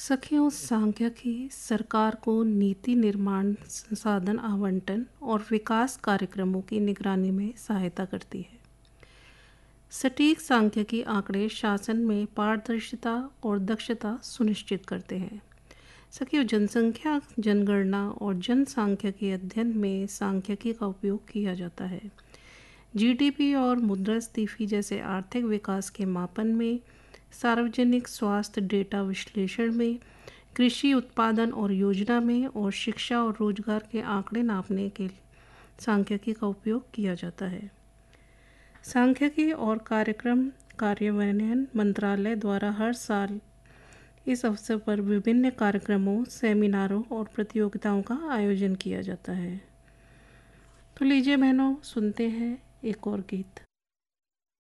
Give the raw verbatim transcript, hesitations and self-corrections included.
सखियों, सांख्यिकी सरकार को नीति निर्माण, संसाधन आवंटन और विकास कार्यक्रमों की निगरानी में सहायता करती है। सटीक सांख्यिकी आंकड़े शासन में पारदर्शिता और दक्षता सुनिश्चित करते हैं। सखियों, जनसंख्या जनगणना और जनसांख्यिकी अध्ययन में सांख्यिकी का उपयोग किया जाता है। जीडीपी और मुद्रास्फीति जैसे आर्थिक विकास के मापन में, सार्वजनिक स्वास्थ्य डेटा विश्लेषण में, कृषि उत्पादन और योजना में और शिक्षा और रोजगार के आंकड़े नापने के सांख्यिकी का उपयोग किया जाता है। सांख्यिकी और कार्यक्रम कार्यान्वयन मंत्रालय द्वारा हर साल इस अवसर पर विभिन्न कार्यक्रमों, सेमिनारों और प्रतियोगिताओं का आयोजन किया जाता है। तो लीजिए बहनों, सुनते हैं एक और गीत।